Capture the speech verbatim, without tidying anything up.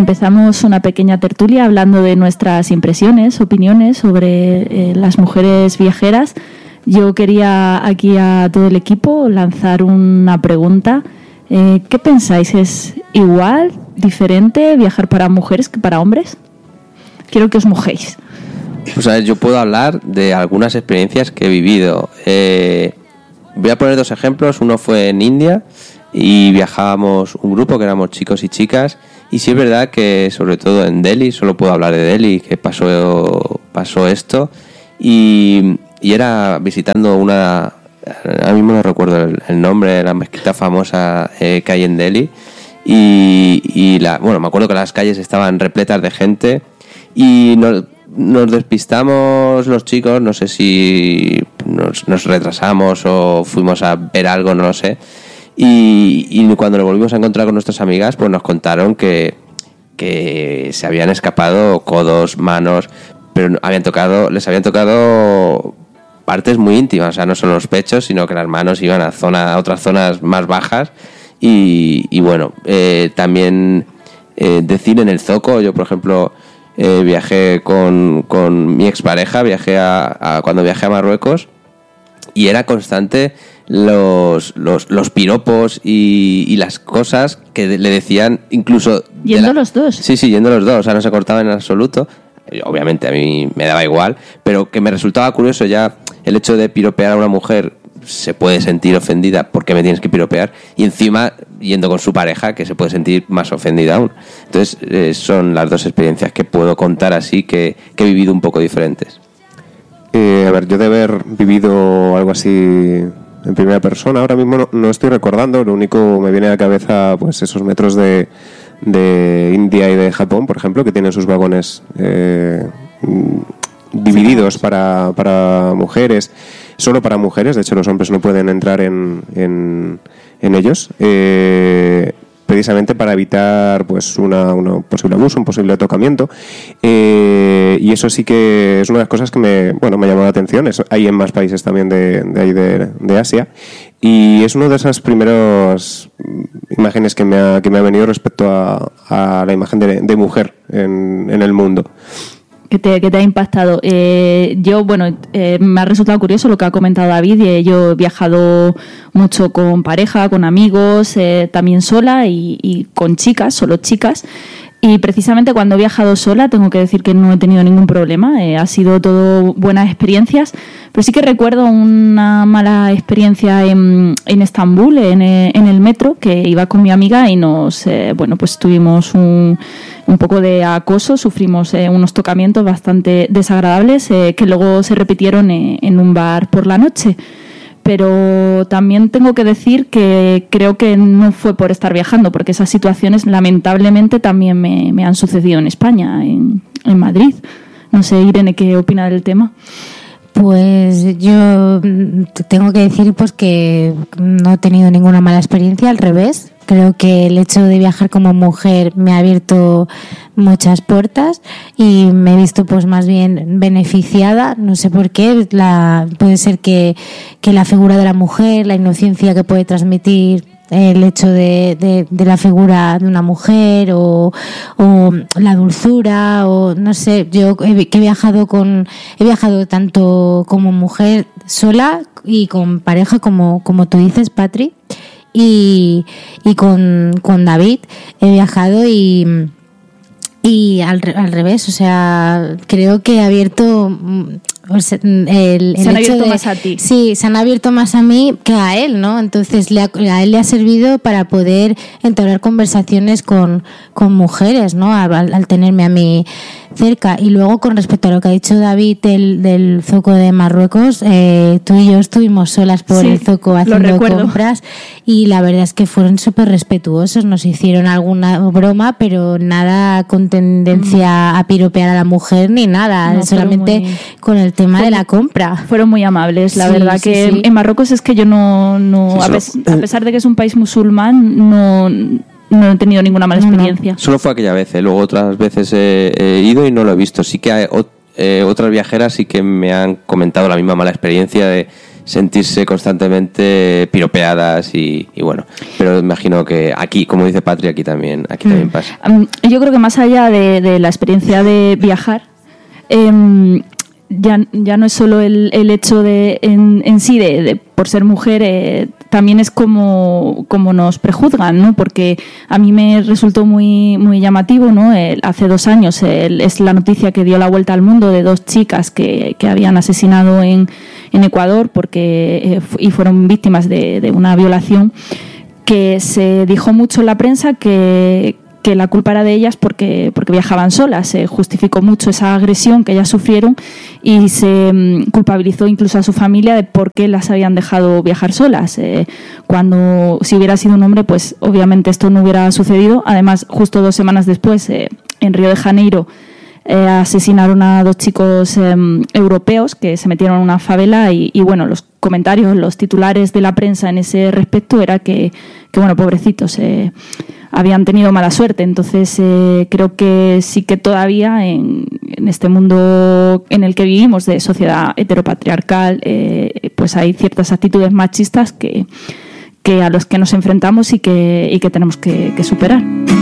empezamos una pequeña tertulia hablando de nuestras impresiones, opiniones sobre eh, las mujeres viajeras. Yo quería aquí a todo el equipo lanzar una pregunta. Eh, ¿Qué pensáis? ¿Es igual, diferente viajar para mujeres que para hombres? Quiero que os mojéis. Pues a ver, yo puedo hablar de algunas experiencias que he vivido. Eh, voy a poner dos ejemplos. Uno fue en India y viajábamos un grupo que éramos chicos y chicas. Y sí es verdad que sobre todo en Delhi, solo puedo hablar de Delhi, que pasó, pasó esto. Y, y era visitando una, ahora mismo no recuerdo el, el nombre, de la mezquita famosa eh, que hay en Delhi. Y, y la, bueno, me acuerdo que las calles estaban repletas de gente y nos, nos despistamos los chicos, no sé si nos, nos retrasamos o fuimos a ver algo, no lo sé. Y, y cuando nos volvimos a encontrar con nuestras amigas, pues nos contaron que, que se habían escapado codos, manos, pero habían tocado, les habían tocado partes muy íntimas, o sea, no solo los pechos, sino que las manos iban a, zona, a otras zonas más bajas. Y, y bueno, eh, también eh, decir en el zoco, yo por ejemplo eh, viajé con, con mi expareja, viajé a, a, cuando viajé a Marruecos, y era constante los los, los piropos y, y las cosas que le decían, incluso... ¿Yendo la, los dos? Sí, sí, yendo los dos, o sea, no se cortaban en absoluto. Obviamente a mí me daba igual, pero que me resultaba curioso ya el hecho de piropear a una mujer. Se puede sentir ofendida porque me tienes que piropear, y encima yendo con su pareja, que se puede sentir más ofendida aún. Entonces eh, son las dos experiencias que puedo contar así que, que he vivido un poco diferentes. Eh, a ver, yo de haber vivido algo así en primera persona, ahora mismo no, no estoy recordando. Lo único me viene a la cabeza, pues esos metros de, de India y de Japón, por ejemplo, que tienen sus vagones eh, divididos para, para mujeres, solo para mujeres. De hecho, los hombres no pueden entrar en, en, en ellos, eh, precisamente para evitar pues una, una posible abuso, un posible tocamiento. Eh, y eso sí que es una de las cosas que me, bueno, me llamó la atención. Eso hay en más países también de, de ahí de, de Asia. Y es una de esas primeras imágenes que me ha, que me ha venido respecto a, a la imagen de, de mujer en, en el mundo. Que te, que te ha impactado. Eh, yo, bueno, eh, me ha resultado curioso lo que ha comentado David. Eh, yo he viajado mucho con pareja, con amigos, eh, también sola y, y con chicas, solo chicas. Y precisamente cuando he viajado sola, tengo que decir que no he tenido ningún problema. Eh, ha sido todo buenas experiencias. Pero sí que recuerdo una mala experiencia en, en Estambul, en, en el metro, que iba con mi amiga y nos, eh, bueno, pues tuvimos un, un poco de acoso, sufrimos eh, unos tocamientos bastante desagradables eh, que luego se repitieron eh, en un bar por la noche. Pero también tengo que decir que creo que no fue por estar viajando, porque esas situaciones lamentablemente también me, me han sucedido en España, en, en Madrid. No sé, Irene, ¿qué opina del tema? Pues yo tengo que decir pues que no he tenido ninguna mala experiencia, al revés. Creo que el hecho de viajar como mujer me ha abierto muchas puertas y me he visto pues más bien beneficiada, no sé por qué. La, puede ser que, que la figura de la mujer, la inocencia que puede transmitir el hecho de, de, de la figura de una mujer o, o la dulzura, o no sé, yo he, que he viajado con he viajado tanto como mujer sola y con pareja, como, como tú dices, Patri, y, y con, con David he viajado y y al, al revés, o sea, creo que he abierto o sea, el, el se han hecho abierto de, más a ti. Sí, se han abierto más a mí que a él, ¿no? Entonces le ha, a él le ha servido para poder entablar conversaciones con, con mujeres, ¿no? Al, al tenerme a mí cerca. Y luego, con respecto a lo que ha dicho David del, del zoco de Marruecos, eh, tú y yo estuvimos solas por sí, el zoco haciendo compras y la verdad es que fueron súper respetuosos. Nos hicieron alguna broma, pero nada con tendencia mm. a piropear a la mujer ni nada, no, solamente muy... con el tema de la compra. Fueron muy amables, la sí, verdad sí, que sí. En Marruecos es que yo no, no a, pes, a pesar de que es un país musulmán, no... no he tenido ninguna mala experiencia. No, no. Solo fue aquella vez, ¿eh? Luego otras veces he, he ido y no lo he visto. Sí que hay, eh, otras viajeras sí que me han comentado la misma mala experiencia de sentirse constantemente piropeadas y, y bueno, pero imagino que aquí, como dice Patri, aquí también, aquí mm. también pasa. Um, yo creo que más allá de, de la experiencia de viajar, eh, ya, ya no es solo el, el hecho de en, en sí de, de por ser mujer, eh, también es como, como nos prejuzgan, ¿no? Porque a mí me resultó muy muy llamativo, ¿no? El, hace dos años el, es la noticia que dio la vuelta al mundo de dos chicas que, que habían asesinado en, en Ecuador porque eh, y fueron víctimas de, de una violación, que se dijo mucho en la prensa que que la culpa era de ellas porque, porque viajaban solas. Se justificó mucho esa agresión que ellas sufrieron y se um, culpabilizó incluso a su familia de por qué las habían dejado viajar solas. Eh, cuando, si hubiera sido un hombre, pues obviamente esto no hubiera sucedido. Además, justo dos semanas después, eh, en Río de Janeiro, eh, asesinaron a dos chicos eh, europeos que se metieron en una favela y, y, bueno, los comentarios, los titulares de la prensa en ese respecto era que, que bueno, pobrecitos, eh, habían tenido mala suerte. Entonces eh, creo que sí que todavía en, en este mundo en el que vivimos de sociedad heteropatriarcal, eh, pues hay ciertas actitudes machistas que, que a los que nos enfrentamos y que, y que tenemos que, que superar.